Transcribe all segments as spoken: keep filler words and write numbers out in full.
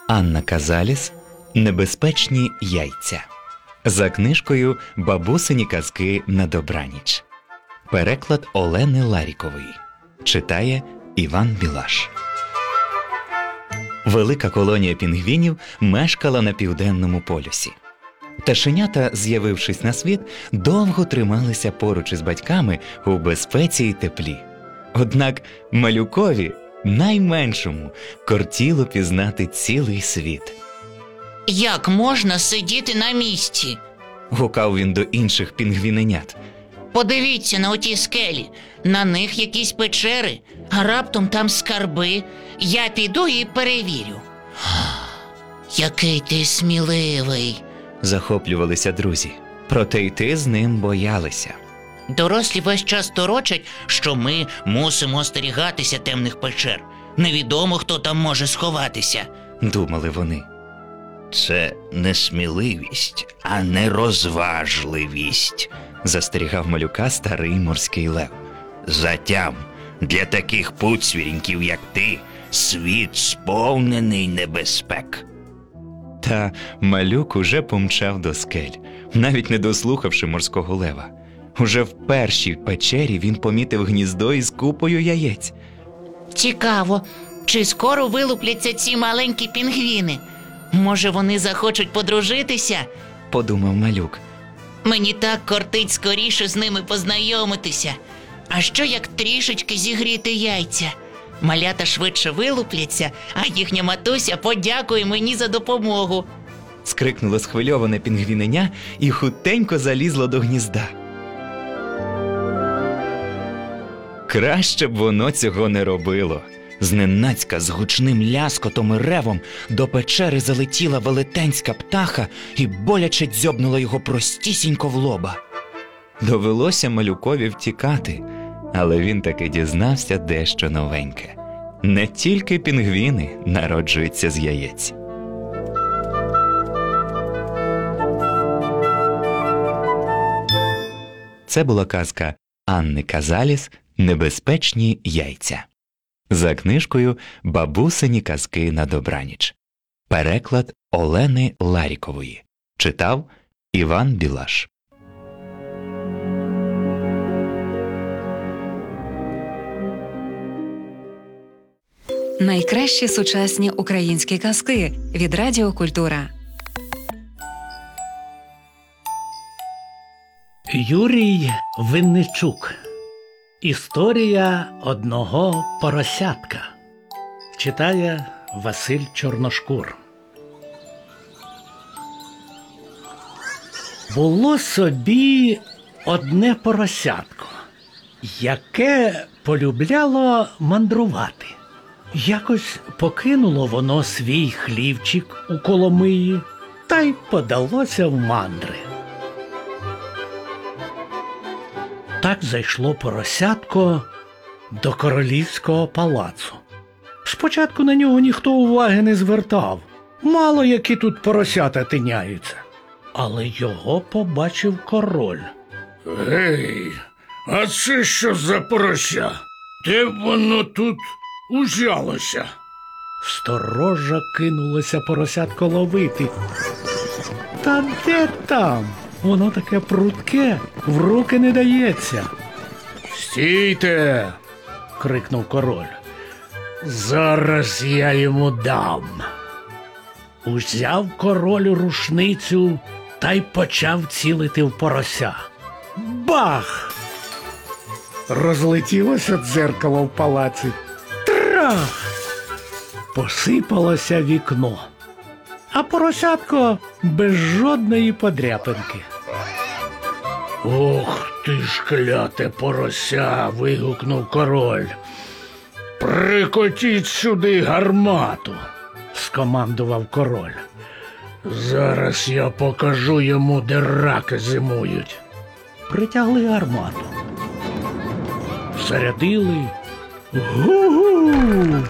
Анна Казаліс «Небезпечні яйця». За книжкою «Бабусині казки на добраніч». Переклад Олени Ларікової. Читає Іван Білаш. Велика колонія пінгвінів мешкала на Південному полюсі. Пташенята, з'явившись на світ, довго трималися поруч із батьками у безпеці й теплі. Однак малюкові, найменшому, кортіло пізнати цілий світ. «Як можна сидіти на місці?» – гукав він до інших пінгвіненят. «Подивіться на оті скелі, на них якісь печери, а раптом там скарби. Я піду і перевірю». «Який ти сміливий!» – захоплювалися друзі. Проте йти з ним боялися. «Дорослі весь час торочать, що ми мусимо остерігатися темних печер. Невідомо, хто там може сховатися», – думали вони. «Це не сміливість, а нерозважливість», – застерігав малюка старий морський лев. «Затям, для таких пуцвіріньків, як ти, світ сповнений небезпек». Та малюк уже помчав до скель, навіть не дослухавши морського лева. Уже в першій печері він помітив гніздо із купою яєць. «Цікаво, чи скоро вилупляться ці маленькі пінгвіни? Може, вони захочуть подружитися?» – подумав малюк. «Мені так кортить скоріше з ними познайомитися. А що як трішечки зігріти яйця? Малята швидше вилупляться, а їхня матуся подякує мені за допомогу». Скрикнуло схвильоване пінгвіненя і хутенько залізло до гнізда. Краще б воно цього не робило. Зненацька з гучним ляскотом і ревом до печери залетіла велетенська птаха і боляче дзьобнула його простісінько в лоба. Довелося малюкові втікати, але він таки дізнався дещо новеньке. Не тільки пінгвіни народжуються з яєць. Це була казка Анни Казаліс «Небезпечні яйця». За книжкою «Бабусині казки на добраніч». Переклад Олени Ларікової. Читав Іван Білаш. Найкращі сучасні українські казки від Радіо Культура. Юрій Винничук. Історія одного поросятка. Читає Василь Чорношкур. Було собі одне поросятко, яке полюбляло мандрувати. Якось покинуло воно свій хлівчик у Коломиї та й подалося в мандри. Так зайшло поросятко до королівського палацу. Спочатку на нього ніхто уваги не звертав. Мало які тут поросята тиняються. Але його побачив король. «Гей, а це що за порося? Де воно тут узялося?» Сторожа кинулося поросятко ловити. Та де там? Воно таке прудке, в руки не дається. «Стійте!» – крикнув король. «Зараз я йому дам». Узяв король рушницю та й почав цілити в порося. Бах! Розлетілося дзеркало в палаці. Трах! Посипалося вікно. А поросятко без жодної подряпинки. «Ох ти ж кляте порося!» – вигукнув король. «Прикотіть сюди гармату!» – скомандував король. «Зараз я покажу йому, де раки зимують». Притягли гармату. Всерядили. Гу-гу!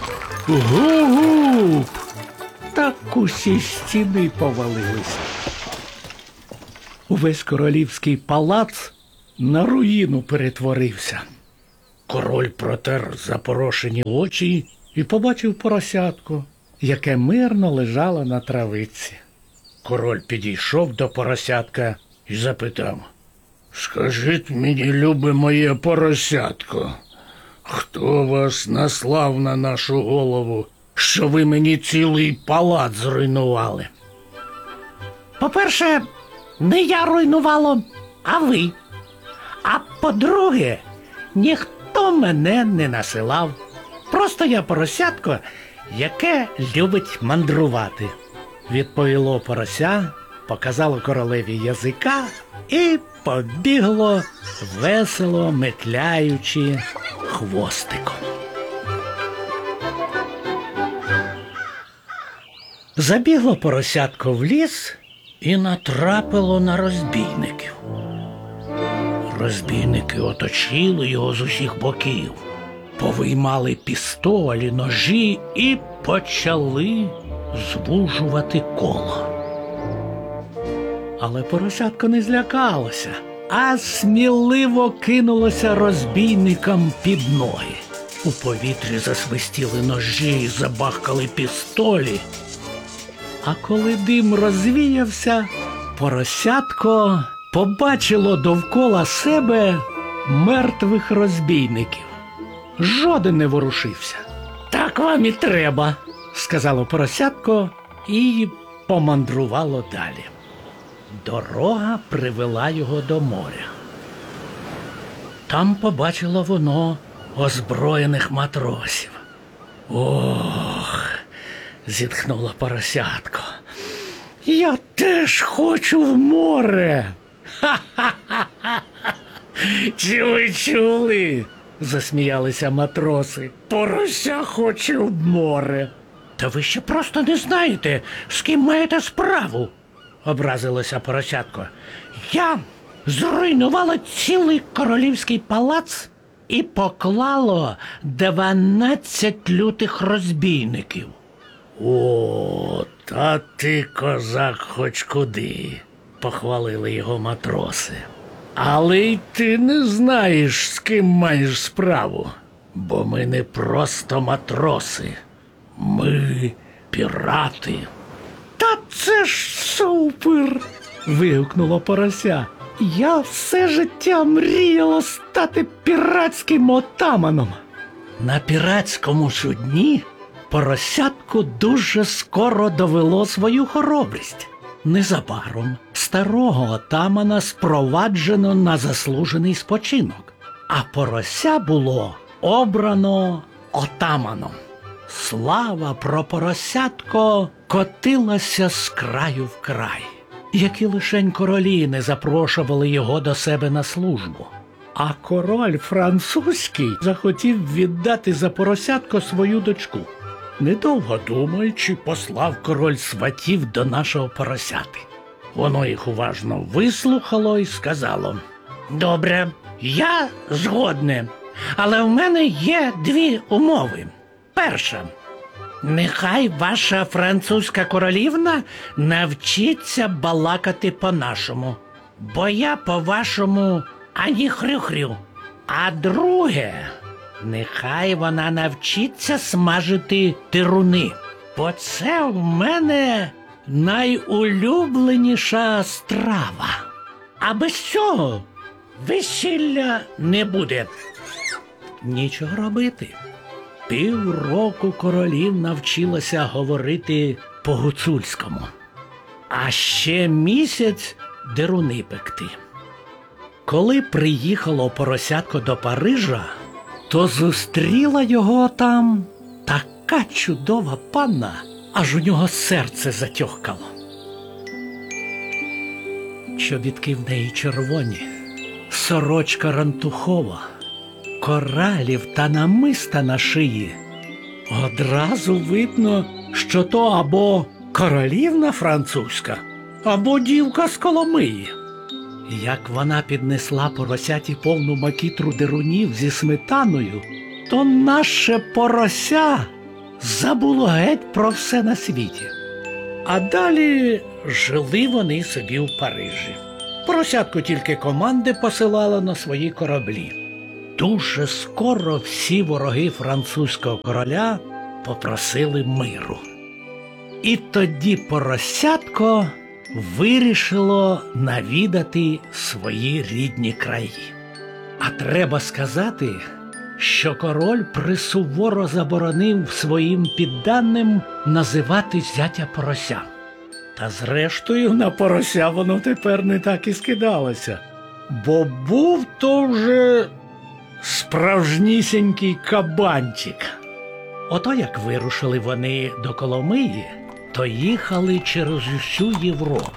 Гу-гу! Так усі стіни повалилися. Увесь королівський палац на руїну перетворився. Король протер запорошені очі і побачив поросятко. яке мирно лежало на травиці. Король підійшов до поросятка і запитав: «Скажіть мені, любе моє поросятко, хто вас наслав на нашу голову, що ви мені цілий палац зруйнували?» По-перше, не я руйнувало, а ви. А по-друге, ніхто мене не насилав. Просто я поросятко, яке любить мандрувати. Відповіло порося, показало королеві язика і побігло, весело метляючи хвостиком. Забігло поросятко в ліс і натрапило на розбійників. Розбійники оточили його з усіх боків, повиймали пістолі, ножі і почали звужувати коло. Але поросятко не злякалося, а сміливо кинулося розбійникам під ноги. У повітрі засвистіли ножі і забахкали пістолі. А коли дим розвіявся, поросятко побачило довкола себе мертвих розбійників. Жоден не ворушився. «Так вам і треба», – сказало поросятко і помандрувало далі. Дорога привела його до моря. Там побачило воно озброєних матросів. «Ох!» – зітхнуло поросятко. «Я теж хочу в море!» «Ха-ха-ха-ха! Чи ви чули?» – засміялися матроси. «Порося хоче в море!» «Та ви ще просто не знаєте, з ким маєте справу!» – образилося поросятко. «Я зруйнувала цілий королівський палац і поклало дванадцять лютих розбійників». «О, та ти, козак, хоч куди», – похвалили його матроси. «Але й ти не знаєш, з ким маєш справу, бо ми не просто матроси, ми пірати». «Та це ж супер!» – вигукнуло порося. «Я все життя мріяла стати піратським отаманом». На піратському судні поросятку дуже скоро довело свою хоробрість. Незабаром старого отамана спроваджено на заслужений спочинок, а порося було обрано отаманом. Слава про поросятко котилася з краю в край, які лишень королі не запрошували його до себе на службу. А король французький захотів віддати за поросятко свою дочку. Недовго думаючи, послав король сватів до нашого поросяти. Воно їх уважно вислухало і сказало: «Добре, я згодне, але в мене є дві умови. Перша. Нехай ваша французька королівна навчиться балакати по-нашому, бо я по-вашому ані хрю-хрю. А друге, нехай вона навчиться смажити тируни, бо це в мене найулюбленіша страва. А без цього весілля не буде». Нічого робити. Півроку королівна вчилася говорити по-гуцульському, а ще місяць деруни пекти. Коли приїхало поросятко до Парижа, то зустріла його там така чудова панна, аж у нього серце затьохкало. Чобітки в неї червоні, сорочка рантухова, коралів та намиста на шиї. Одразу видно, що то або королівна французька, або дівка з Коломиї. Як вона піднесла поросяті повну макітру дерунів зі сметаною, то наше порося забуло геть про все на світі. А далі жили вони собі в Парижі. Поросятко тільки команди посилало на свої кораблі. Дуже скоро всі вороги французького короля попросили миру. І тоді поросятко вирішило навідати свої рідні краї. А треба сказати, що король присуворо заборонив своїм підданим називати зятя порося. Та зрештою на порося воно тепер не так і скидалося, бо був то вже справжнісінький кабанчик. Ото як вирушили вони до Коломиї, то їхали через усю Європу.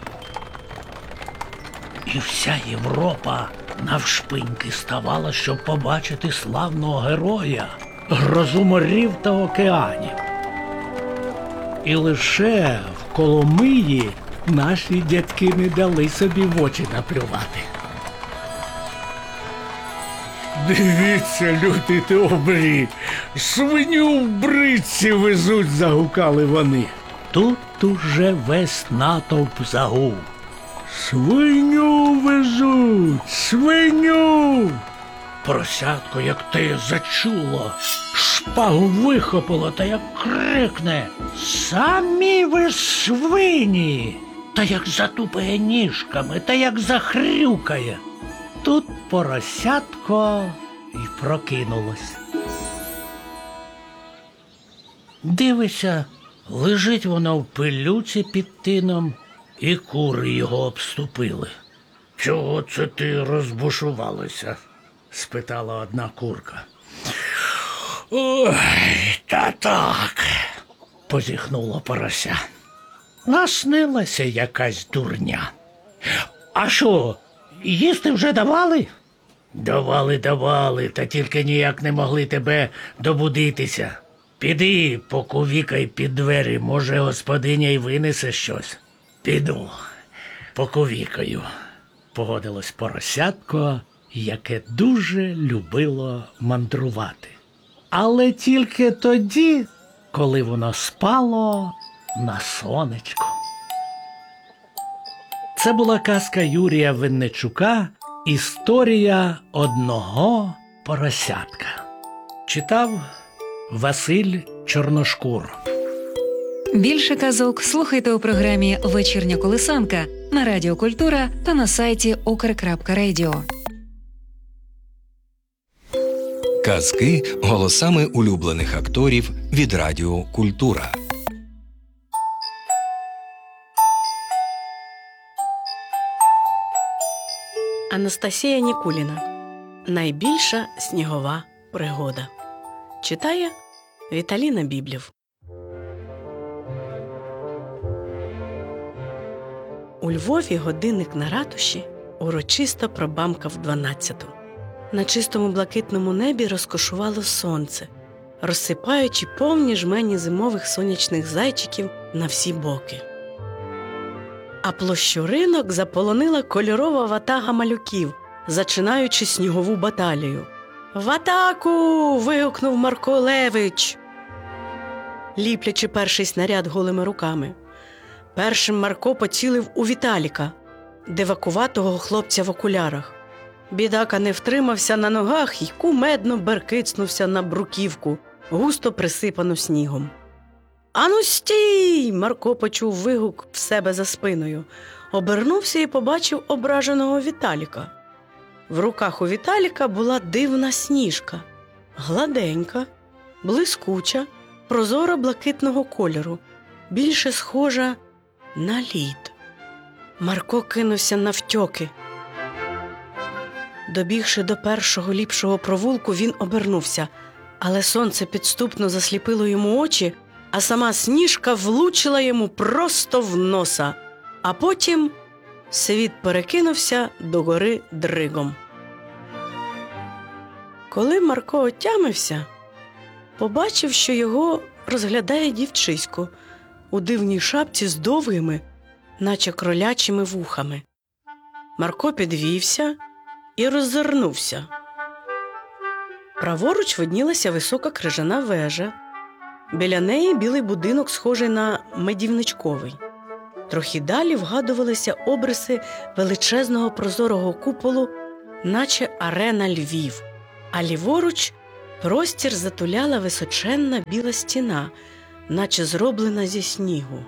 І вся Європа навшпиньки ставала, щоб побачити славного героя, грозу морів та океанів. І лише в Коломиї наші дядьки не дали собі в очі наплювати. Дивіться, люди добрі, свиню в бричці везуть, загукали вони. Тут уже весь натовп загув. Свиню везуть, свиню! Поросятко, як те зачуло, шпагу вихопило та як крикне: «Самі ви свині!» Та як затупає ніжками, та як захрюкає. Тут поросятко і прокинулось. Дивися, лежить воно в пилюці під тином, і кури його обступили. «Чого це ти розбушувалася?» – спитала одна курка. «Ой, та так!» – позіхнуло порося. Наснилася якась дурня. А що, їсти вже давали? «Давали, давали, та тільки ніяк не могли тебе добудитися. Піди, покувікай під двері, може, господиня й винесе щось». «Піду, покувікаю», – погодилось поросятко, яке дуже любило мандрувати. Але тільки тоді, коли воно спало на сонечку. Це була казка Юрія Винничука «Історія одного поросятка». Читав Василь Чорношкур. Більше казок слухайте у програмі «Вечірня колисанка» на Радіо Культура та на сайті укр крапка радіо. Казки голосами улюблених акторів від Радіо Культура. Анастасія Нікуліна. Найбільша снігова пригода. Читає Віталіна Біблів. У Львові годинник на ратуші урочисто пробамкав дванадцяту. На чистому блакитному небі розкошувало сонце, розсипаючи повні жмені зимових сонячних зайчиків на всі боки. А площу ринок заполонила кольорова ватага малюків, зачинаючи снігову баталію. «В атаку!» – вигукнув Марко Левич, ліплячи перший снаряд голими руками. Першим Марко поцілив у Віталіка, дивакуватого хлопця в окулярах. Бідака не втримався на ногах і кумедно беркицнувся на бруківку, густо присипану снігом. «Ану стій!» – Марко почув вигук в себе за спиною. Обернувся і побачив ображеного Віталіка. В руках у Віталіка була дивна сніжка. Гладенька, блискуча, прозоро-блакитного кольору, більше схожа на лід. Марко кинувся навтьоки. Добігши до першого ліпшого провулку, він обернувся, але сонце підступно засліпило йому очі, а сама сніжка влучила йому просто в носа, а потім світ перекинувся догори дригом. Коли Марко отямився, побачив, що його розглядає дівчисько у дивній шапці з довгими, наче кролячими вухами. Марко підвівся і роззирнувся. Праворуч виднілася висока крижана вежа. Біля неї білий будинок, схожий на медівничковий. Трохи далі вгадувалися обриси величезного прозорого куполу, наче арена Львів, а ліворуч простір затуляла височенна біла стіна, наче зроблена зі снігу.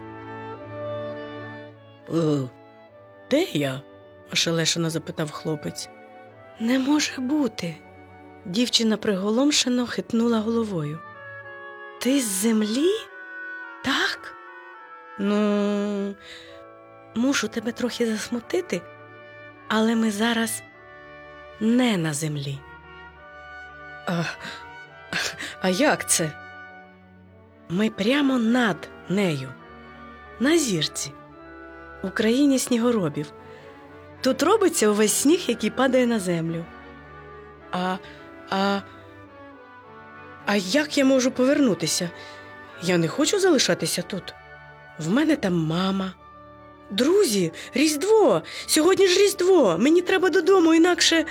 «Е, де я?» – ошелешено запитав хлопець. «Не може бути!» – дівчина приголомшено хитнула головою. «Ти з землі? Так? Ну, мушу тебе трохи засмутити, але ми зараз не на землі». «А, а як це?» «Ми прямо над нею, на зірці, у країні снігоробів. Тут робиться увесь сніг, який падає на землю». А, а, а як я можу повернутися? Я не хочу залишатися тут. В мене там мама. Друзі, Різдво! Сьогодні ж Різдво! Мені треба додому, інакше...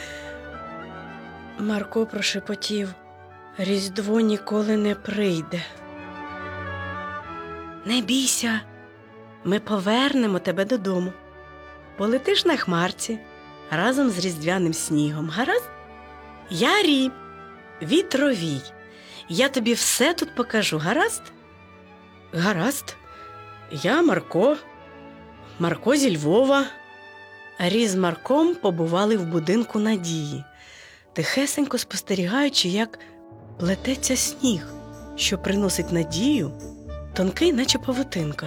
Марко прошепотів. Різдво ніколи не прийде. Не бійся, ми повернемо тебе додому. Полетиш на хмарці разом з різдвяним снігом, гаразд? Я Рі, вітровій. Я тобі все тут покажу, гаразд? Гаразд. Я Марко. Марко зі Львова. Рі з Марком побували в будинку Надії, тихесенько спостерігаючи, як плететься сніг, що приносить надію, тонкий, наче павутинка.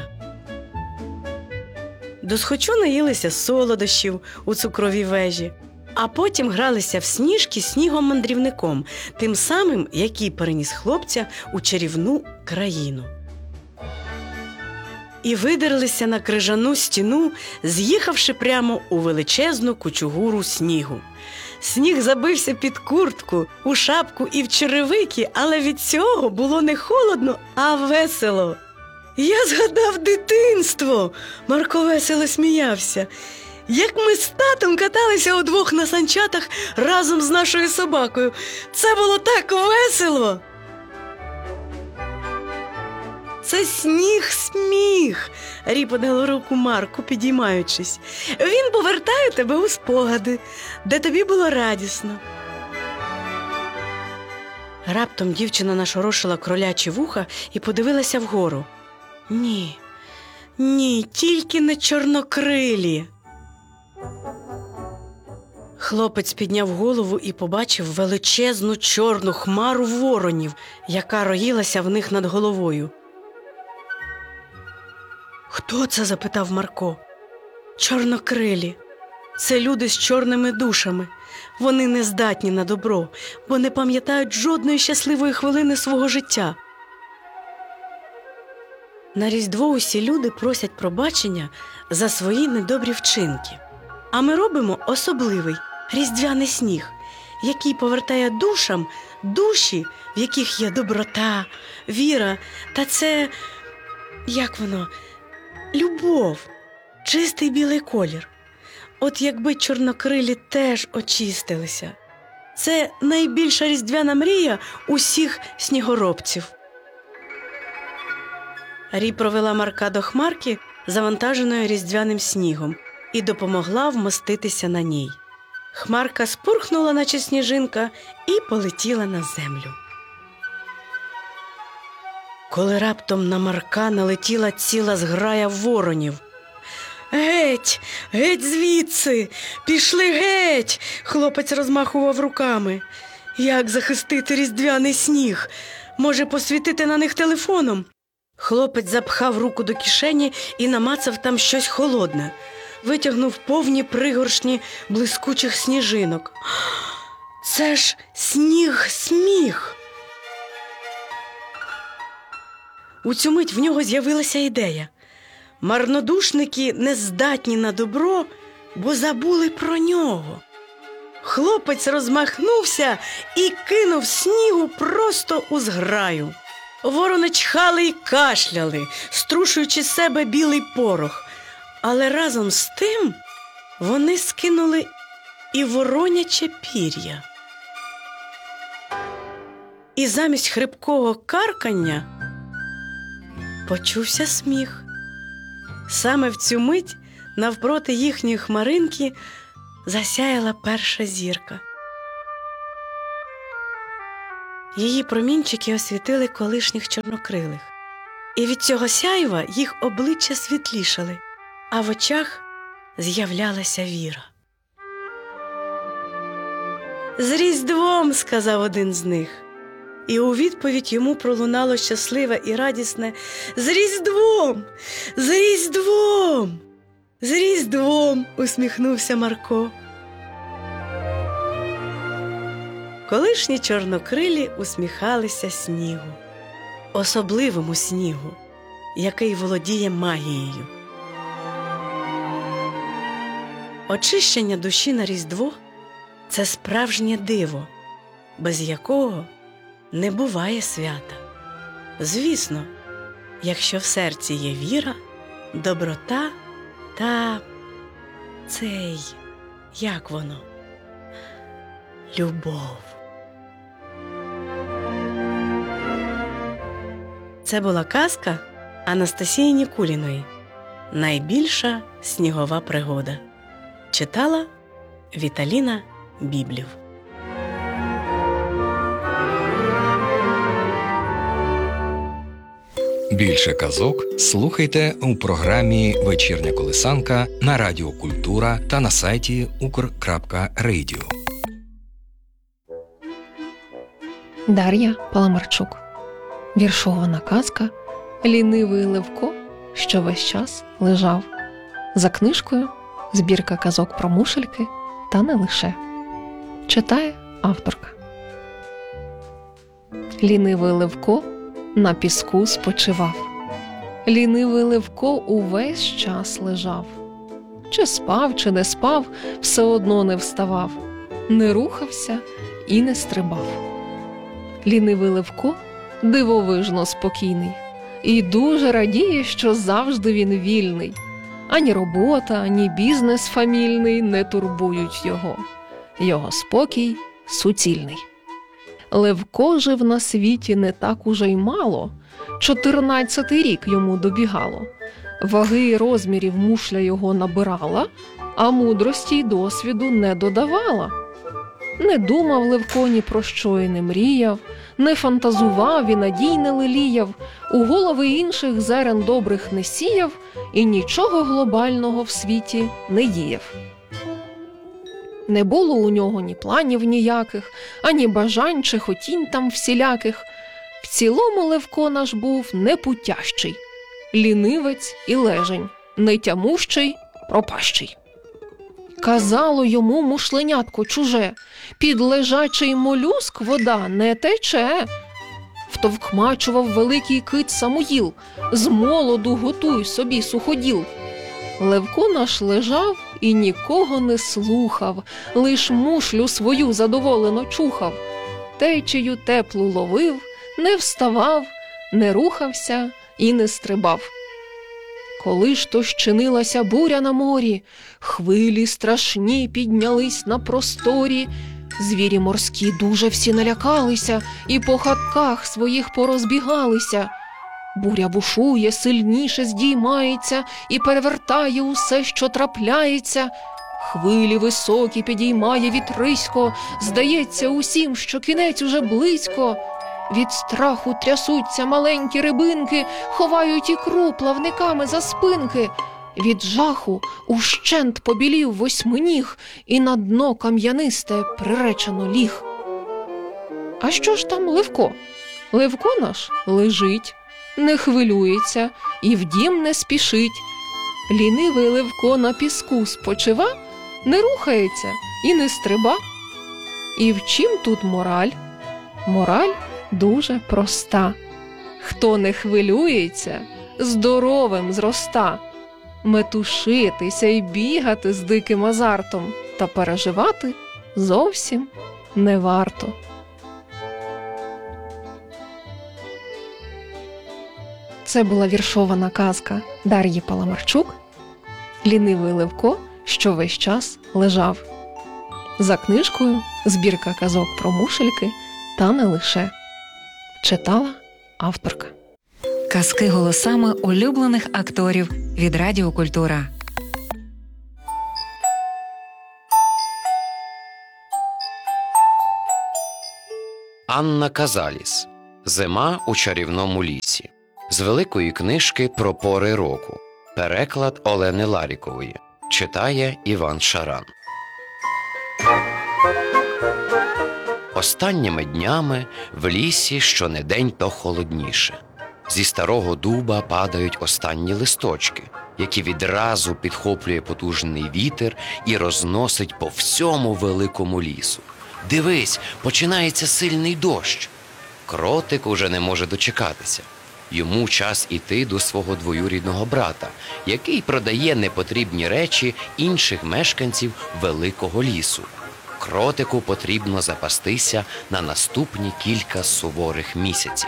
Досхочу наїлися солодощів у цукровій вежі, а потім гралися в сніжки снігом-мандрівником, тим самим, який переніс хлопця у чарівну країну. І видерлися на крижану стіну, з'їхавши прямо у величезну кучугуру снігу. Сніг забився під куртку, у шапку і в черевики, але від цього було не холодно, а весело. Я згадав дитинство, Марко весело сміявся. Як ми з татом каталися удвох на санчатах разом з нашою собакою. Це було так весело. Це сніг-сміх, Рі подала руку Марку, підіймаючись. Він повертає тебе у спогади, де тобі було радісно. Раптом дівчина нашорошила кролячі вуха і подивилася вгору. Ні, ні, тільки не чорнокрилі. Хлопець підняв голову і побачив величезну чорну хмару воронів, яка роїлася в них над головою. «Хто це?» – запитав Марко. «Чорнокрилі. Це люди з чорними душами. Вони не здатні на добро, бо не пам'ятають жодної щасливої хвилини свого життя. На Різдво усі люди просять пробачення за свої недобрі вчинки. А ми робимо особливий різдвяний сніг, який повертає душам душі, в яких є доброта, віра, та це, як воно, любов, чистий білий колір. От якби чорнокрилі теж очистилися. Це найбільша різдвяна мрія усіх снігоробців». Рі провела Марка до хмарки, завантаженої різдвяним снігом, і допомогла вмоститися на ній. Хмарка спурхнула, наче сніжинка, і полетіла на землю. Коли раптом на Марка налетіла ціла зграя воронів. «Геть! Геть звідси! Пішли геть!» – хлопець розмахував руками. «Як захистити різдвяний сніг? Може, посвітити на них телефоном?» Хлопець запхав руку до кишені і намацав там щось холодне. Витягнув повні пригоршні блискучих сніжинок. «Це ж сніг-сміх!» У цю мить в нього з'явилася ідея. Марнодушники не здатні на добро, бо забули про нього. Хлопець розмахнувся і кинув снігу просто у зграю. Ворони чхали й кашляли, струшуючи з себе білий порох. Але разом з тим вони скинули і вороняче пір'я. І замість хрипкого каркання почувся сміх. Саме в цю мить навпроти їхньої хмаринки засяяла перша зірка. Її промінчики освітили колишніх чорнокрилих. І від цього сяйва їх обличчя світлішали, а в очах з'являлася віра. «З Різдвом!» – сказав один з них. І у відповідь йому пролунало щасливе і радісне «З Різдвом! З Різдвом! З Різдвом!» – усміхнувся Марко. Колишні чорнокрилі усміхалися снігу, особливому снігу, який володіє магією. Очищення душі на Різдво – це справжнє диво, без якого не буває свята. Звісно, якщо в серці є віра, доброта та цей, як воно, любов. Це була казка Анастасії Нікуліної «Найбільша снігова пригода». Читала Віталіна Біблів. Більше казок слухайте у програмі «Вечірня колисанка» на Радіо Культура та на сайті укр крапка радіо. Дар'я Паламарчук. Віршована казка «Лінивий Левко, що весь час лежав». За книжкою «Збірка казок про мушельки» та не лише. Читає авторка. Лінивий Левко на піску спочивав. Лінивий Левко увесь час лежав. Чи спав, чи не спав, все одно не вставав. Не рухався і не стрибав. Лінивий Левко дивовижно спокійний і дуже радіє, що завжди він вільний. Ані робота, ані бізнес фамільний не турбують його. Його спокій суцільний. Левко жив на світі не так уже й мало. Чотирнадцятий рік йому добігало. Ваги й розмірів мушля його набирала, а мудрості й досвіду не додавала. Не думав Левко ні про що й не мріяв, не фантазував і надій не леліяв, у голови інших зерен добрих не сіяв і нічого глобального в світі не діяв. Не було у нього ні планів ніяких, ані бажань чи хотінь там всіляких. В цілому Левко наш був непутящий, лінивець і лежень, нетямущий, пропащий. Казало йому мушленятко чуже: під лежачий молюск вода не тече. Втовкмачував великий кит Самуїл: з молоду готуй собі суходіл. Левко наш лежав і нікого не слухав, лиш мушлю свою задоволено чухав. Течію теплу ловив, не вставав, не рухався і не стрибав. Коли ж то щинилася буря на морі, хвилі страшні піднялись на просторі, звірі морські дуже всі налякалися і по хатках своїх порозбігалися. Буря бушує, сильніше здіймається і перевертає усе, що трапляється. Хвилі високі підіймає вітрисько, здається усім, що кінець уже близько. Від страху трясуться маленькі рибинки, ховають ікру плавниками за спинки. Від жаху ущент побілів восьминіг і на дно кам'янисте приречено ліг. А що ж там Левко? Левко наш лежить, не хвилюється і в дім не спішить. Лінивий Левко на піску спочива, не рухається і не стриба. І в чим тут мораль? Мораль дуже проста. Хто не хвилюється, здоровим зроста. Метушитися й бігати з диким азартом та переживати зовсім не варто. Це була віршована казка Дар'ї Паламарчук «Лінивий Левко, що весь час лежав». За книжкою «Збірка казок про мушельки» та не лише. Читала авторка. Казки голосами улюблених акторів від Радіо Культура. Анна Казаліс. Зима у чарівному лісі. З великої книжки про пори року. Переклад Олени Ларікової. Читає Іван Шаран. Останніми днями в лісі щонедень то холодніше. Зі старого дуба падають останні листочки, які відразу підхоплює потужний вітер і розносить по всьому великому лісу. Дивись, починається сильний дощ. Кротик уже не може дочекатися. Йому час іти до свого двоюрідного брата, який продає непотрібні речі інших мешканців великого лісу. Кротику потрібно запастися на наступні кілька суворих місяців.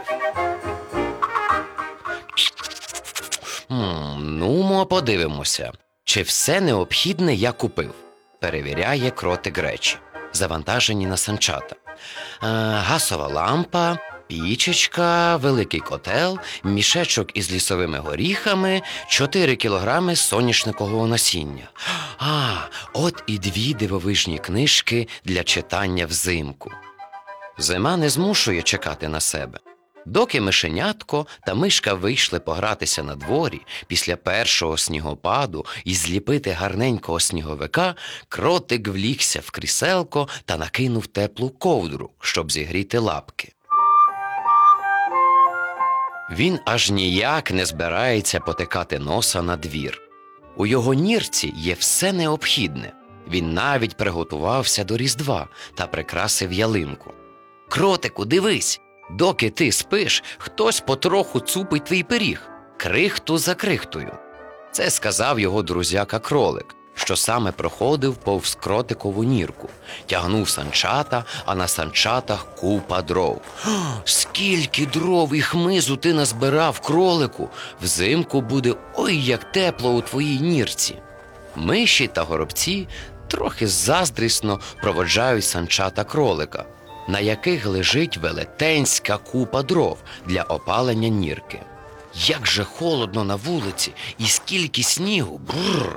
М, ну, подивимося, чи все необхідне я купив. Перевіряє кротик речі, завантажені на санчата. Е, гасова лампа, пічечка, великий котел, мішечок із лісовими горіхами, чотири кілограми соняшникового насіння. А, от і дві дивовижні книжки для читання взимку. Зима не змушує чекати на себе. Доки мишенятко та мишка вийшли погратися на дворі після першого снігопаду і зліпити гарненького сніговика, кротик влігся в кріселко та накинув теплу ковдру, щоб зігріти лапки. Він аж ніяк не збирається потикати носа на двір. У його нірці є все необхідне. Він навіть приготувався до Різдва та прикрасив ялинку. Кротику, дивись! Доки ти спиш, хтось потроху цупить твій пиріг, крихту за крихтою. Це сказав його друзяка-кролик, що саме проходив повз кротикову нірку. Тягнув санчата, а на санчатах купа дров. «Скільки дров і хмизу ти назбирав, кролику! Взимку буде ой як тепло у твоїй нірці!» Миші та горобці трохи заздрісно проводжають санчата кролика, на яких лежить велетенська купа дров для опалення нірки. Як же холодно на вулиці і скільки снігу! Бррр!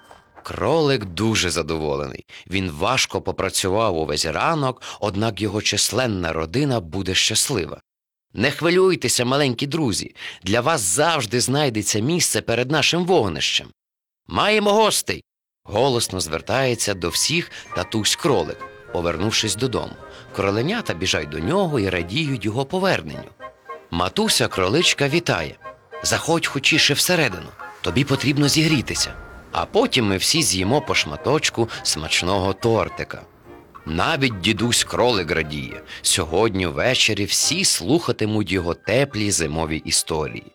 Кролик дуже задоволений. Він важко попрацював увесь ранок, однак його численна родина буде щаслива. Не хвилюйтеся, маленькі друзі, для вас завжди знайдеться місце перед нашим вогнищем. Маємо гостей! Голосно звертається до всіх татусь кролик, повернувшись додому. Кроленята біжать до нього і радіють його поверненню. Матуся кроличка вітає. Заходь хочіше всередину, тобі потрібно зігрітися. А потім ми всі з'їмо по шматочку смачного тортика. Навіть дідусь кролик радіє. Сьогодні ввечері всі слухатимуть його теплі зимові історії.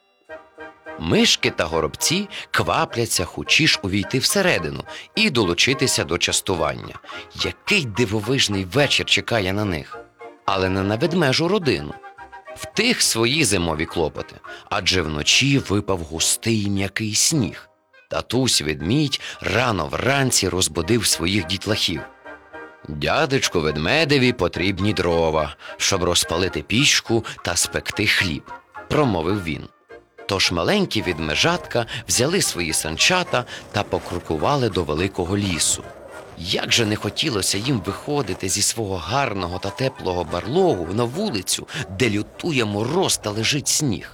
Мишки та горобці квапляться хочіш увійти всередину і долучитися до частування. Який дивовижний вечір чекає на них. Але не на ведмежу родину. В тих свої зимові клопоти, адже вночі випав густий м'який сніг. Татусь ведмідь рано вранці розбудив своїх дітлахів. «Дядечку ведмедеві потрібні дрова, щоб розпалити пічку та спекти хліб», – промовив він. Тож маленькі ведмежатка взяли свої санчата та покрокували до великого лісу. Як же не хотілося їм виходити зі свого гарного та теплого барлогу на вулицю, де лютує мороз та лежить сніг.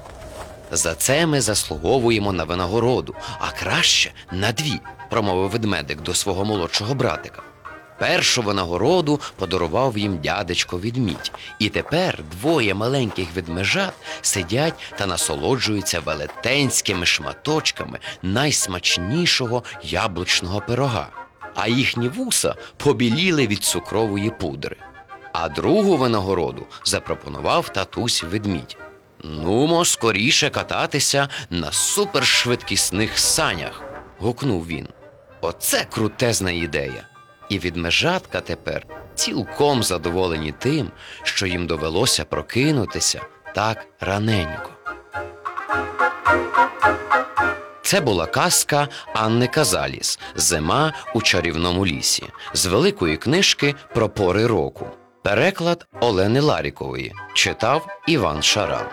«За це ми заслуговуємо на винагороду, а краще на дві», – промовив ведмедик до свого молодшого братика. Першу винагороду подарував їм дядечко ведмідь, і тепер двоє маленьких ведмежат сидять та насолоджуються велетенськими шматочками найсмачнішого яблучного пирога, а їхні вуса побіліли від цукрової пудри. А другу винагороду запропонував татусь ведмідь. «Нумо скоріше кататися на супершвидкісних санях», – гукнув він. «Оце крутезна ідея!» І ведмежатка тепер цілком задоволені тим, що їм довелося прокинутися так раненько. Це була казка Анни Казаліс «Зима у чарівному лісі» з великої книжки про пори року. Переклад Олени Ларікової. Читав Іван Шаран.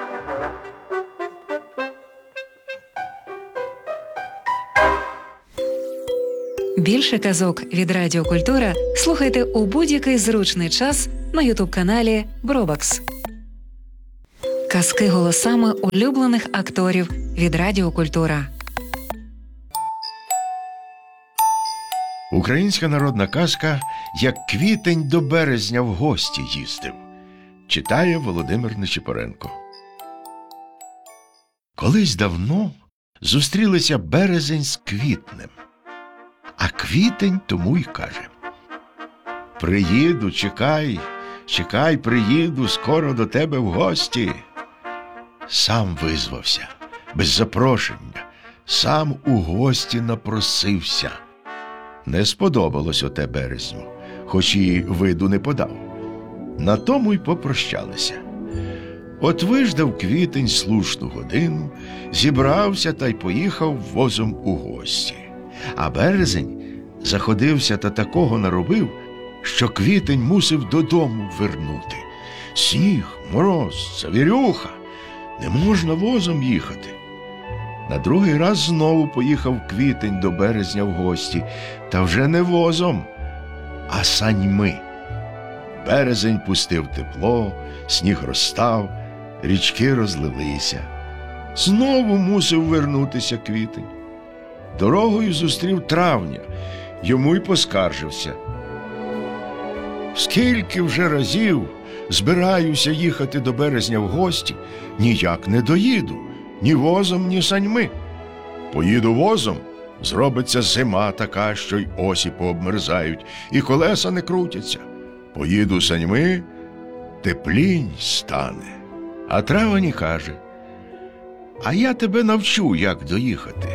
Більше казок від Радіо Культура слухайте у будь-який зручний час на ютуб-каналі Бробакс. Казки голосами улюблених акторів від Радіо Культура. Українська народна казка «Як квітень до березня в гості їздив» читає Володимир Нечипоренко. Колись давно зустрілися березень з квітнем, а квітень тому й каже: «Приїду, чекай, чекай, приїду скоро до тебе в гості». Сам визвався, без запрошення, сам у гості напросився. Не сподобалось оте березню, хоч і виду не подав. На тому й попрощалися. От виждав квітень слушну годину, зібрався та й поїхав возом у гості. А березень заходився та такого наробив, що квітень мусив додому вернути. Сніг, мороз, завірюха, не можна возом їхати. На другий раз знову поїхав квітень до березня в гості, та вже не возом, а саньми. Березень пустив тепло, сніг розстав, річки розлилися. Знову мусив вернутися квітень. Дорогою зустрів травня, йому й поскаржився: «Скільки вже разів збираюся їхати до березня в гості, ніяк не доїду, ні возом, ні саньми. Поїду возом, зробиться зима така, що й осі пообмерзають, і колеса не крутяться. Поїду саньми, теплінь стане». А травень каже: «А я тебе навчу, як доїхати.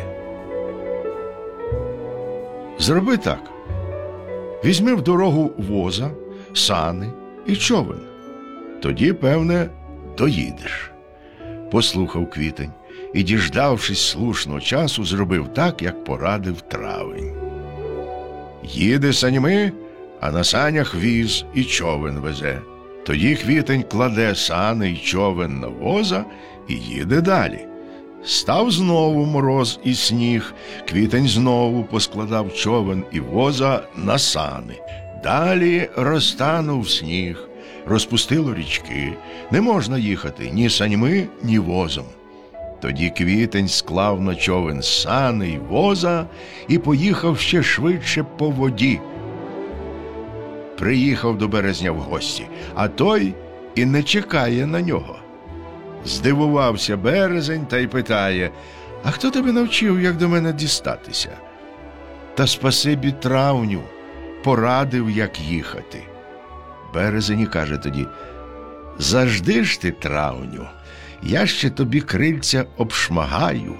Зроби так. Візьми в дорогу воза, сани і човен. Тоді, певне, доїдеш». Послухав квітень і, діждавшись слушного часу, зробив так, як порадив травень. Їде саньми, а на санях віз і човен везе. Тоді квітень кладе сани й човен на воза і їде далі. Став знову мороз і сніг, квітень знову поскладав човен і воза на сани. Далі розтанув сніг, розпустило річки, не можна їхати ні саньми, ні возом. Тоді квітень склав на човен сани й воза і поїхав ще швидше по воді. Приїхав до березня в гості, а той і не чекає на нього. Здивувався березень та й питає: «А хто тебе навчив, як до мене дістатися?» «Та спасибі травню, порадив, як їхати». Березень і каже тоді: «Завжди ж ти, травню, я ще тобі крильця обшмагаю».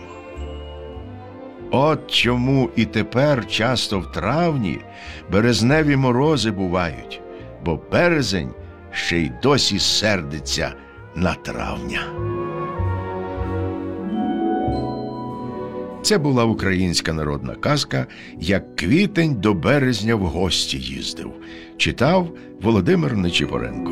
От чому і тепер часто в травні березневі морози бувають, бо березень ще й досі сердиться на травня. Це була українська народна казка «Як квітень до березня в гості їздив». Читав Володимир Нечипоренко.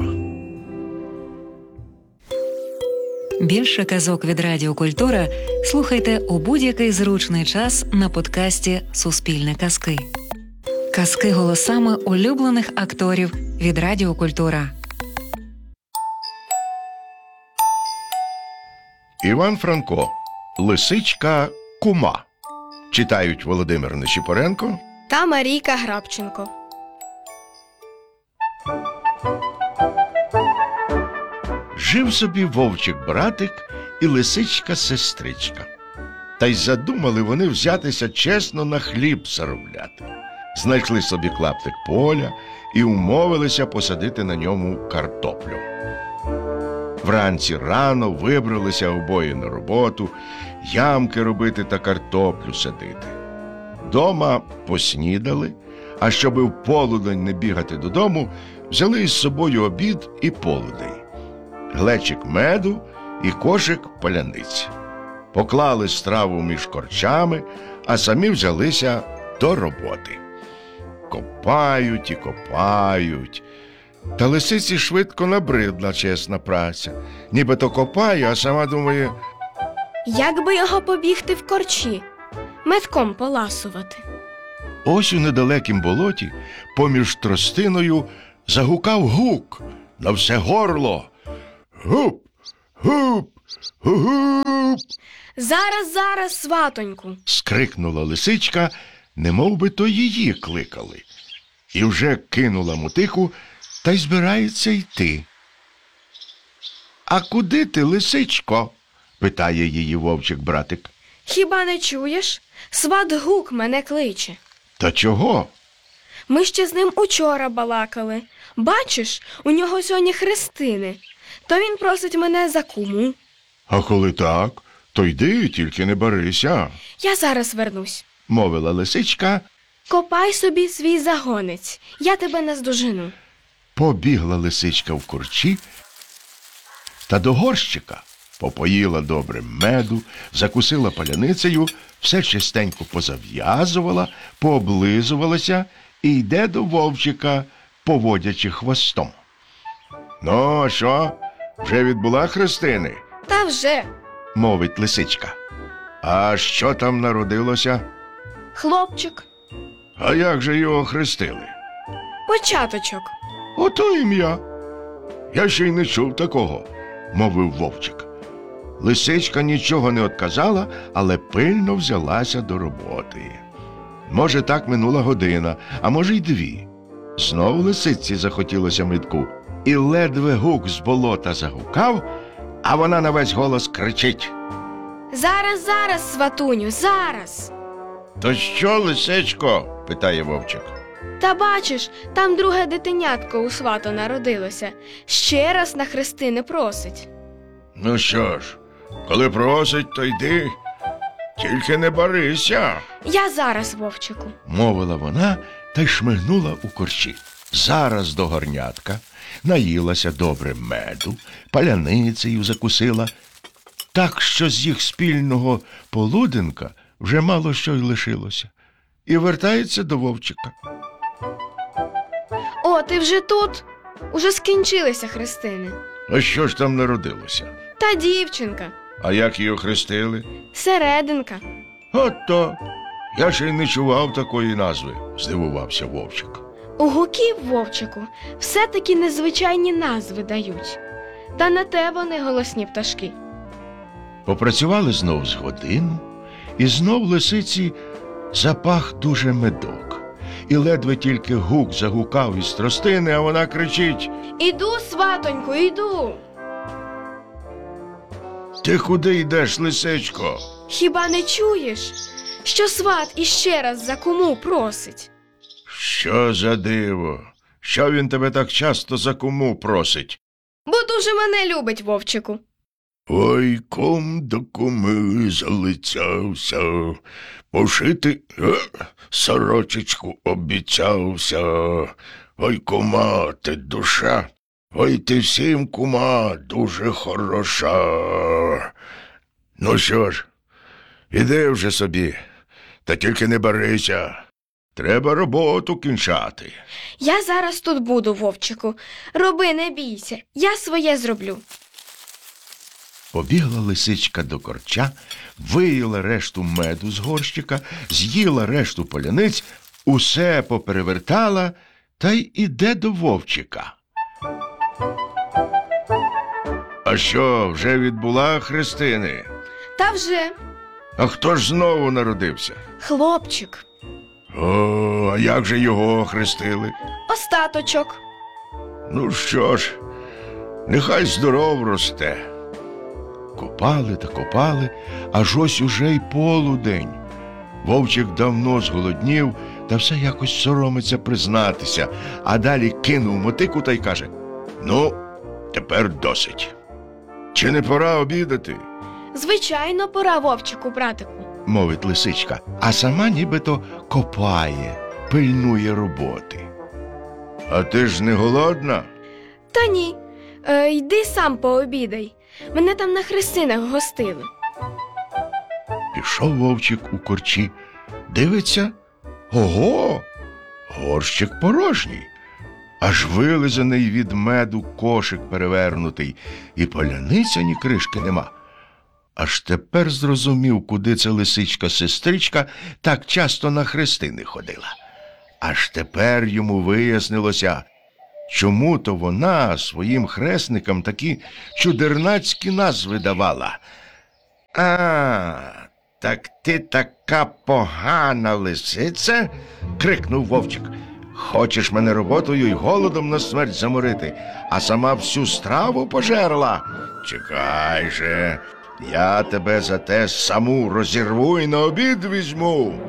Більше казок від Радіо Культура слухайте у будь-який зручний час на подкасті «Суспільне казки». Казки голосами улюблених акторів від Радіо Культура. Іван Франко. Лисичка Кума. Читають Володимир Нечипоренко та Марійка Грабченко. Жив собі вовчик-братик і лисичка-сестричка. Та й задумали вони взятися чесно на хліб заробляти. Знайшли собі клаптик поля і умовилися посадити на ньому картоплю. Вранці рано вибралися обоє на роботу, ямки робити та картоплю садити. Дома поснідали, а щоби в полудень не бігати додому, взяли із собою обід і полудень, глечик меду і кошик паляниць. Поклали страву між корчами, а самі взялися до роботи. Копають і копають. Та лисиці швидко набридла чесна праця. Нібито копає, а сама думає: як би його побігти в корчі, метком поласувати. Ось у недалекім болоті поміж тростиною загукав гук на все горло. Гуп, Гуп! Гуп! Зараз, зараз, сватоньку. Скрикнула лисичка, немов би то її кликали. І вже кинула мотику та й збирається йти. «А куди ти, лисичко?» – питає її вовчик-братик. Хіба не чуєш? Сват Гук мене кличе. «Та чого?» Ми ще з ним учора балакали. Бачиш, у нього сьогодні хрестини. То він просить мене за куму. «А коли так, то йди, тільки не барися», – Я зараз вернусь. мовила лисичка. Копай собі свій загонець, я тебе наздожену. Побігла лисичка в корчі та до горщика попоїла добре меду, закусила паляницею, все чистенько позав'язувала, пооблизувалася і йде до вовчика, поводячи хвостом. «Ну, а що, вже відбула хрестини?» Та вже. – мовить лисичка. «А що там народилося?» Хлопчик. «А як же його хрестили?» Початочок. «Ото ім'я. Я ще й не чув такого», – мовив вовчик. Лисичка нічого не отказала, але пильно взялася до роботи. Може, так минула година, а може й дві. Знов лисиці захотілося медку, і ледве Гук з болота загукав, а вона на весь голос кричить: Зараз, зараз, сватуню, зараз. «То що, лисичко?» – питає вовчик. Та бачиш, там друге дитинятко у свата народилося. Ще раз на хрестини просить. «Ну що ж, коли просить, то йди, тільки не барися», Я зараз, вовчику. – мовила вона та й шмигнула у корчі. Зараз до горнятка наїлася добре меду, паляницею закусила, так що з їх спільного полуденка вже мало що й лишилося. І вертається до вовчика. О, ти вже тут? Уже скінчилися хрестини. «А що ж там народилося? Та дівчинка. А як її хрестили?» Серединка. «От то! Я ще й не чував такої назви», – здивувався вовчик. У гуків, вовчику, все-таки незвичайні назви дають. Та на те вони голосні пташки. Попрацювали знов з годину, і знов лисиці запах дуже медок. І ледве тільки Гук загукав із тростини, а вона кричить: Іду, сватоньку, іду. «Ти куди йдеш, лисичко?» Хіба не чуєш, що сват іще раз за куму просить? «Що за диво? Що він тебе так часто за куму просить?» Бо дуже мене любить, вовчику. «Ой, кум до куми залицявся, пошити е, сорочечку обіцявся. Ой, кума, ти душа, ой, ти всім, кума, дуже хороша. Ну що ж, іди вже собі, та тільки не барися, треба роботу кінчати». Я зараз тут буду, вовчику. Роби, не бійся, я своє зроблю. Побігла лисичка до корча, виїла решту меду з горщика, з'їла решту поляниць, усе поперевертала та й іде до вовчика. «А що, вже відбула хрестини?» Та вже. «А хто ж знову народився?» Хлопчик. «О, а як же його хрестили?» Остаточок. «Ну що ж, нехай здоров росте». Копали та копали, аж ось уже й полудень. Вовчик давно зголоднів, та все якось соромиться признатися, а далі кинув мотику та й каже: «Ну, тепер досить. Чи не пора обідати?» Звичайно, пора, вовчику, братику. – мовить лисичка, а сама нібито копає, пильнує роботи. «А ти ж не голодна?» Та ні, е, йди сам пообідай. Мене там на хрестинах гостили. Пішов вовчик у корчі, дивиться, ого, горщик порожній, аж вилизаний від меду кошик перевернутий, і поляниця ні кришки нема. Аж тепер зрозумів, куди ця лисичка-сестричка так часто на хрестини ходила. Аж тепер йому вияснилося, чому то вона своїм хресникам такі чудернацькі назви давала. «А, так ти така погана лисиця?» – крикнув вовчик. «Хочеш мене роботою й голодом на смерть заморити, а сама всю страву пожерла? Чекай же, я тебе за те саму розірву і на обід візьму!»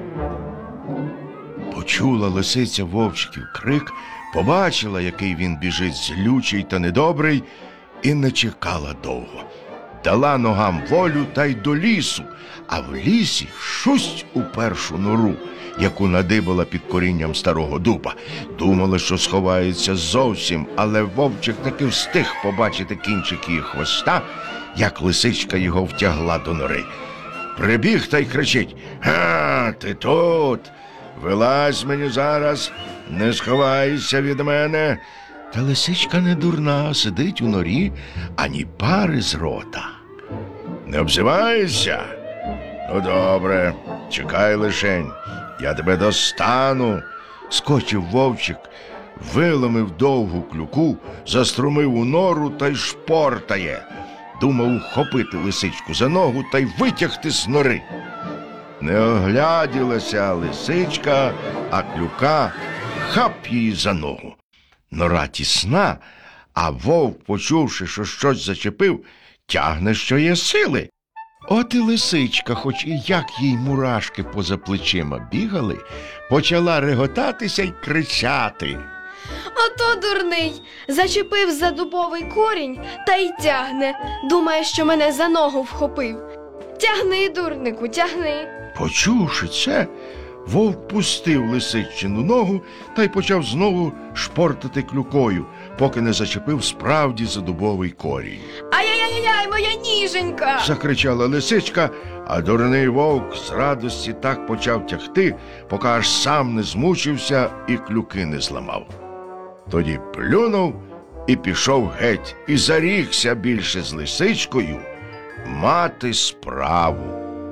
Почула лисиця вовчиків крик, побачила, який він біжить злючий та недобрий, і не чекала довго. Дала ногам волю та й до лісу, а в лісі шусть у першу нору, яку надибала під корінням старого дуба. Думала, що сховається зовсім, але вовчик таки встиг побачити кінчик її хвоста, як лисичка його втягла до нори. Прибіг та й кричить: «Га, ти тут! Вилазь мені зараз, не сховайся від мене!» Та лисичка не дурна, сидить у норі, ані пари з рота. «Не обзивайся? Ну, добре, чекай лишень, я тебе достану!» Скочив вовчик, виломив довгу клюку, заструмив у нору та й шпортає. Думав ухопити лисичку за ногу та й витягти з нори. Не огляділася лисичка, а клюка хап її за ногу. Нора тісна, а вовк, почувши, що щось зачепив, тягне, що є сили. От і лисичка, хоч і як їй мурашки поза плечима бігали, почала реготатися й кричати: Ото дурний, зачепив за дубовий корінь та й тягне. Думає, що мене за ногу вхопив. Тягни, дурнику, тягни. Почувши це, вовк пустив лисичину ногу та й почав знову шпортати клюкою, поки не зачепив справді за дубовий корінь. Ай-яй-яй-яй, моя ніженька! Закричала лисичка, а дурний вовк з радості так почав тягти, поки аж сам не змучився і клюки не зламав. Тоді плюнув і пішов геть, і зарікся більше з лисичкою мати справу.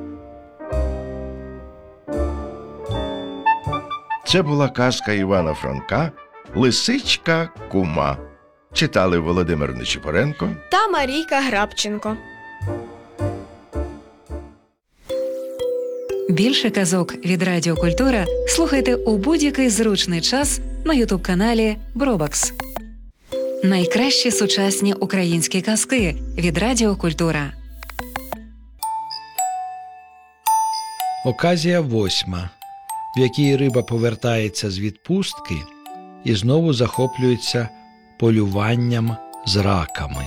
Це була казка Івана Франка «Лисичка кума». Читали Володимир Нечипоренко та Марійка Грабченко. Більше казок від Радіо Культура слухайте у будь-який зручний час на ютуб-каналі Бробакс. Найкращі сучасні українські казки від Радіо Культура. Оказія восьма, в якій риба повертається з відпустки і знову захоплюється полюванням з раками.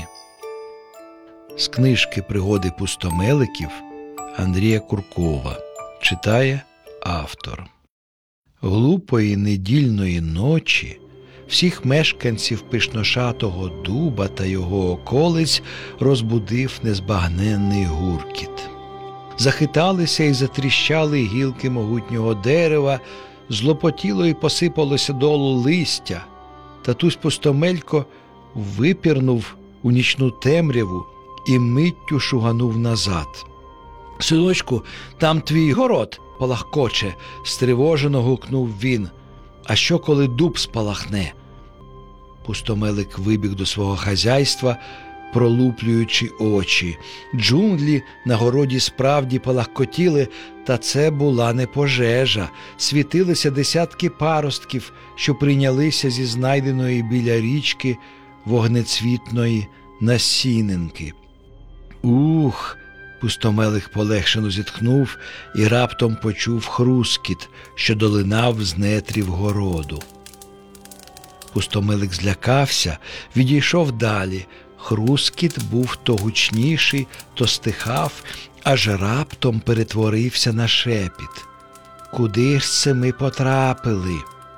З книжки «Пригоди пустомеликів» Андрія Куркова. Читає автор. Глупої недільної ночі всіх мешканців пишношатого дуба та його околиць розбудив незбагненний гуркіт. Захиталися і затріщали гілки могутнього дерева, злопотіло і посипалося долу листя. Татусь Пустомелько випірнув у нічну темряву і миттю шуганув назад. «Синочку, там твій город палахкоче», – стривожено гукнув він. «А що, коли дуб спалахне?» Пустомелик вибіг до свого хазяйства, пролуплюючи очі. Джунглі на городі справді палахкотіли, та це була не пожежа. Світилися десятки паростків, що прийнялися зі знайденої біля річки вогнецвітної насінинки. «Ух!» – Пустомелик полегшено зітхнув і раптом почув хрускіт, що долинав з нетрів городу. Пустомелик злякався, відійшов далі. Хрускіт був то гучніший, то стихав, аж раптом перетворився на шепіт. «Куди ж це ми потрапили?»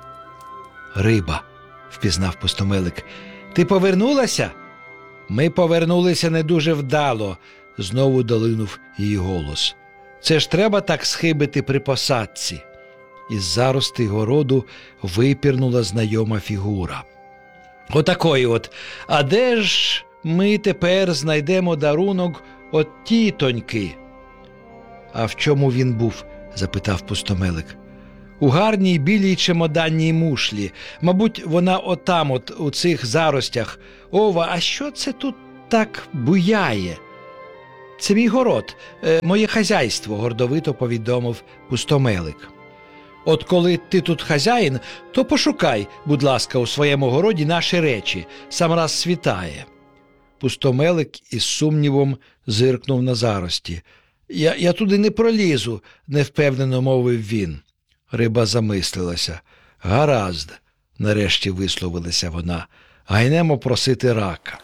«Риба», – впізнав Пустомелик. «Ти повернулася?» «Ми повернулися не дуже вдало», – знову долинув її голос. «Це ж треба так схибити при посадці». Із заростей городу випірнула знайома фігура. «Отакої от. А де ж ми тепер знайдемо дарунок от тітоньки?» «А в чому він був?» – запитав Пустомелик. у гарній білій чемоданній мушлі. Мабуть, вона отам от у цих заростях. Ова, а що це тут так буяє? Це мій город, е, моє хазяйство, гордовито повідомив Пустомелик. От коли ти тут хазяїн, то пошукай, будь ласка, у своєму городі наші речі, сам раз світає. Пустомелик із сумнівом зиркнув на зарості. Я, я туди не пролізу, невпевнено мовив він. Риба замислилася. Гаразд, нарешті висловилася вона, гайнемо просити рака.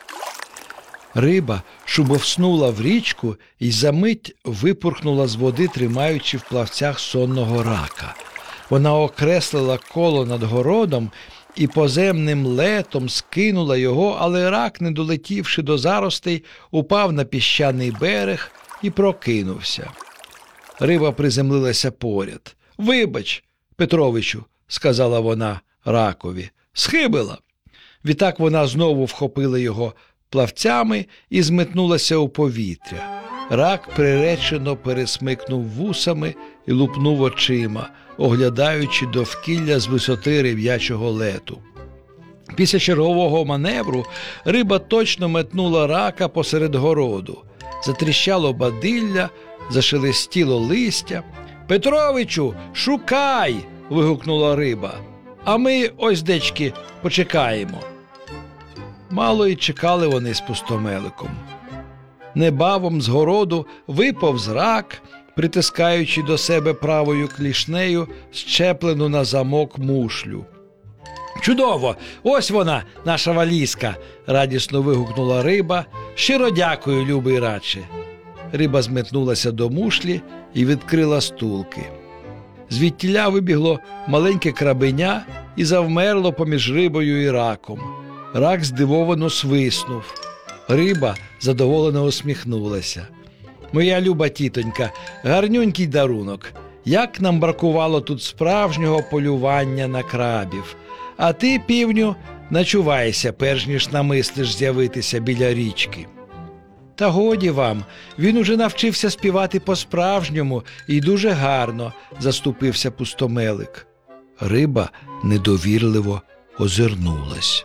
Риба шубовснула в річку і за мить випурхнула з води, тримаючи в плавцях сонного рака. Вона окреслила коло над городом і поземним летом скинула його, але рак, не долетівши до заростей, упав на піщаний берег і прокинувся. Риба приземлилася поряд. «Вибач, Петровичу», – сказала вона ракові, – «схибила». Відтак вона знову вхопила його плавцями і зметнулася у повітря. Рак приречено пересмикнув вусами і лупнув очима, оглядаючи довкілля з висоти риб'ячого лету. Після чергового маневру риба точно метнула рака посеред городу. Затріщало бадилля, зашелестіло листя. «Петровичу, шукай!» – вигукнула риба. «А ми, ось дечки, почекаємо». Мало й чекали вони з Пустомеликом. Небавом з городу виповз рак, притискаючи до себе правою клішнею щеплену на замок мушлю. «Чудово! Ось вона, наша валізка!» – радісно вигукнула риба. «Щиро дякую, любий раче!» Риба зметнулася до мушлі і відкрила стулки. Звідтіля вибігло маленьке крабеня і завмерло поміж рибою і раком. Рак здивовано свиснув. Риба задоволено усміхнулася. «Моя люба тітонька, гарнюнький дарунок. Як нам бракувало тут справжнього полювання на крабів. А ти, півню, начувайся, перш ніж намислиш з'явитися біля річки». «Та годі вам, він уже навчився співати по-справжньому і дуже гарно», – заступився Пустомелик. Риба недовірливо озирнулась.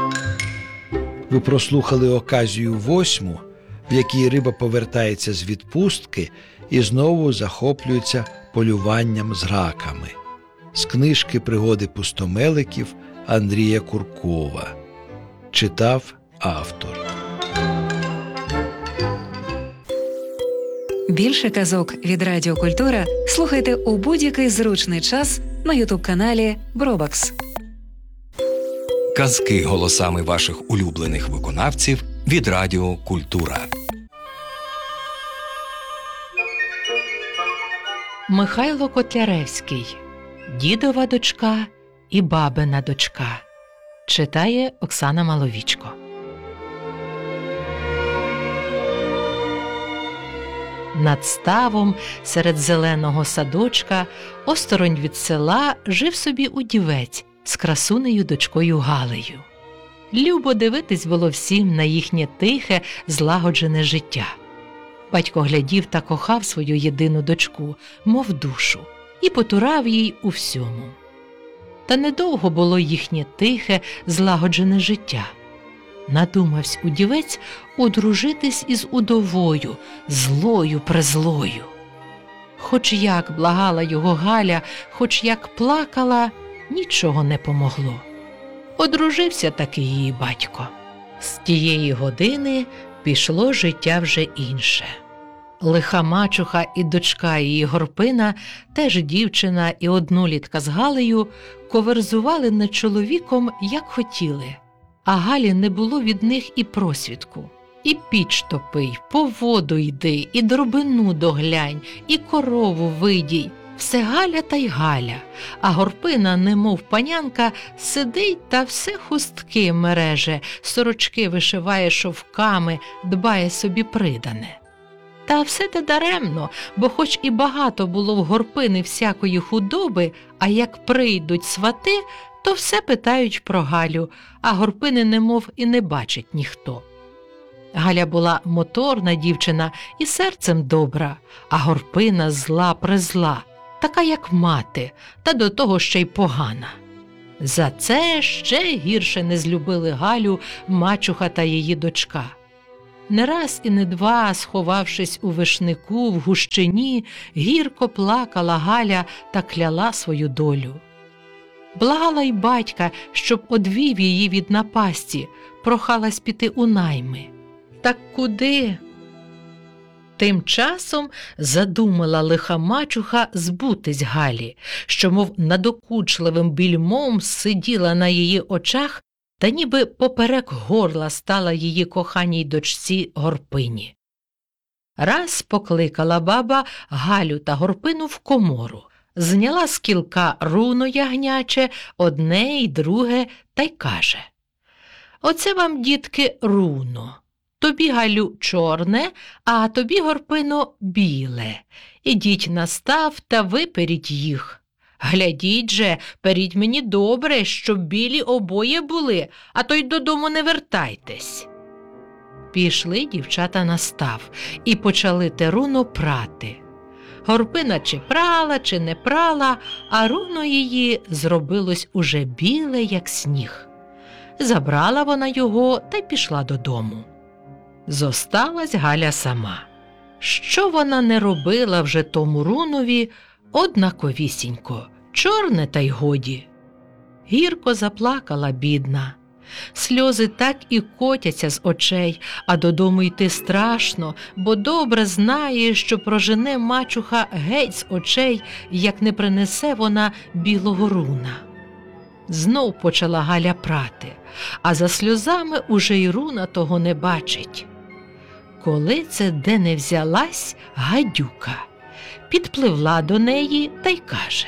Ви прослухали оказію восьму, в якій риба повертається з відпустки і знову захоплюється полюванням з раками. З книжки «Пригоди пустомеликів» Андрія Куркова. Читав автор. Більше казок від Радіо Культура слухайте у будь-який зручний час на ютуб-каналі Бробакс. Казки голосами ваших улюблених виконавців від Радіо Культура. Михайло Котляревський. Дідова дочка і бабина дочка. Читає Оксана Маловічко. Над ставом, серед зеленого садочка, осторонь від села, жив собі удівець з красунею дочкою Галею. Любо дивитись було всім на їхнє тихе, злагоджене життя. Батько глядів та кохав свою єдину дочку, мов душу, і потурав їй у всьому. Та недовго було їхнє тихе, злагоджене життя. Надумавсь удівець одружитись із удовою, злою-презлою. Хоч як благала його Галя, хоч як плакала, нічого не помогло. Одружився таки її батько. З тієї години пішло життя вже інше. Лиха мачуха і дочка її Горпина, теж дівчина і однолітка з Галею, коверзували над чоловіком, як хотіли. А Галі не було від них і просвідку. І піч топий, по воду йди, і дробину доглянь, і корову видій. Все Галя та й Галя, а Горпина, немов панянка, сидить та все хустки мереже, сорочки вишиває шовками, дбає собі придане. Та все те даремно, бо хоч і багато було в Горпини всякої худоби, а як прийдуть свати, то все питають про Галю, а Горпини немов і не бачить ніхто. Галя була моторна дівчина і серцем добра, а Горпина зла-презла. така як мати, та до того ще й погана. За це ще гірше не злюбили Галю мачуха та її дочка. Не раз і не два, сховавшись у вишнику в гущині, гірко плакала Галя та кляла свою долю. Благала й батька, щоб одвів її від напасті, прохалась піти у найми. Так куди? Тим часом задумала лиха мачуха збутись Галі, що, мов надокучливим більмом, сиділа на її очах та ніби поперек горла стала її коханій дочці Горпині. Раз покликала баба Галю та Горпину в комору, зняла з кілка руно ягняче, одне й друге, та й каже: «Оце вам, дітки, руно. Тобі, Галю, чорне, а тобі, Горпино, біле. Ідіть на став та виперіть їх. Глядіть же, періть мені добре, щоб білі обоє були, а то й додому не вертайтесь». Пішли дівчата на став і почали те руно прати. Горпина чи прала, чи не прала, а руно її зробилось уже біле, як сніг. Забрала вона його та й пішла додому. Зосталась Галя сама. Що вона не робила вже тому рунові, однаковісінько, чорне та й годі. Гірко заплакала бідна. Сльози так і котяться з очей, а додому йти страшно, бо добре знає, що прожене мачуха геть з очей, як не принесе вона білого руна. Знов почала Галя прати, а за сльозами уже й руна того не бачить. Коли це де не взялась гадюка, підпливла до неї та й каже: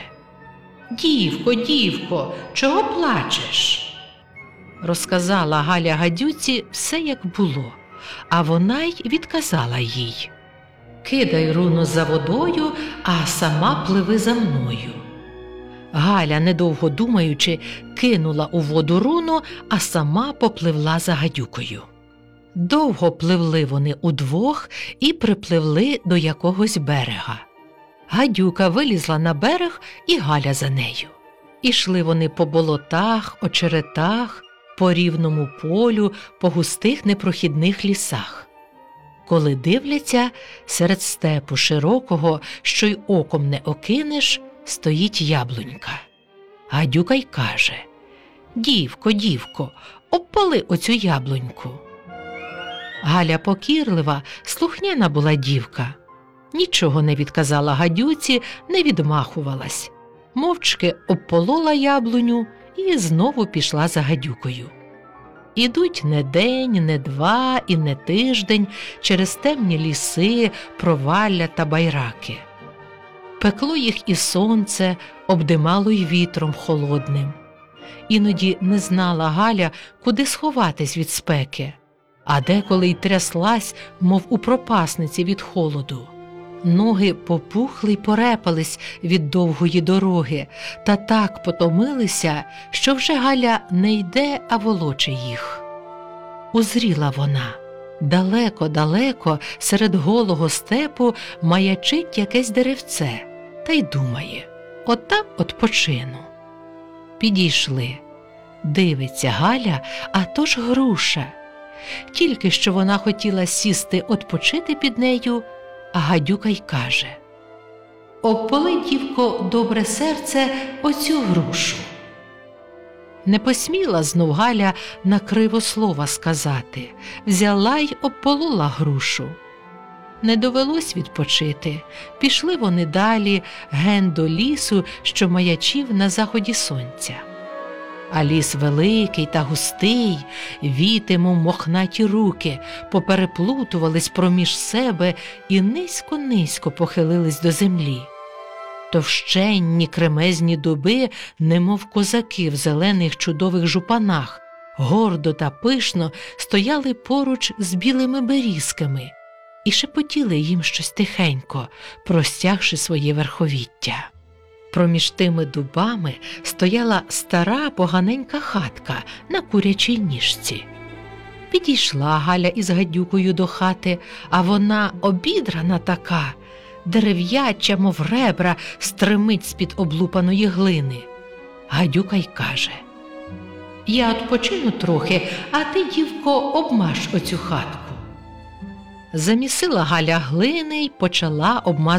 «Дівко, дівко, чого плачеш?» Розказала Галя гадюці все, як було, а вона й відказала їй: «Кидай руно за водою, а сама пливи за мною». Галя, недовго думаючи, кинула у воду руно, а сама попливла за гадюкою. Довго пливли вони удвох і припливли до якогось берега. Гадюка вилізла на берег, і Галя за нею. Ішли вони по болотах, очеретах, по рівному полю, по густих непрохідних лісах. Коли дивляться, серед степу широкого, що й оком не окинеш, стоїть яблунька. Гадюка й каже: «Дівко, дівко, обпали оцю яблуньку». Галя покірлива, слухняна була дівка. Нічого не відказала гадюці, не відмахувалась. Мовчки обполола яблуню і знову пішла за гадюкою. Ідуть не день, не два і не тиждень через темні ліси, провалля та байраки. Пекло їх і сонце, обдимало й вітром холодним. Іноді не знала Галя, куди сховатись від спеки, а деколи й тряслась, мов у пропасниці від холоду. Ноги попухли й порепались від довгої дороги, та так потомилися, що вже Галя не йде, а волоче їх. Узріла вона. Далеко-далеко серед голого степу маячить якесь деревце, та й думає: отам odpoчину. Підійшли. Дивиться Галя, а то ж груша. Тільки що вона хотіла сісти odpoчити під нею, а гадюка й каже: «Обполи, дівко, добре серце, оцю грушу». Не посміла знов Галя на криво слова сказати, взяла й обполола грушу. Не довелось відпочити, пішли вони далі, ген до лісу, що маячив на заході сонця. А ліс великий та густий, віти, мов мохнаті руки, попереплутувались проміж себе і низько-низько похилились до землі. Товщенні кремезні дуби, немов козаки в зелених чудових жупанах, гордо та пишно стояли поруч з білими берізками і шепотіли їм щось тихенько, простягши своє верховіття. Проміж тими дубами стояла стара поганенька хатка на курячій ніжці. Підійшла Галя із гадюкою до хати, а вона обідрана така, дерев'яча, мов ребра, стримить з-під облупаної глини. Гадюка й каже: «Я odpoczину трохи, а ти, дівко, обмаж оцю хатку». Замісила Галя глини й почала обмазувати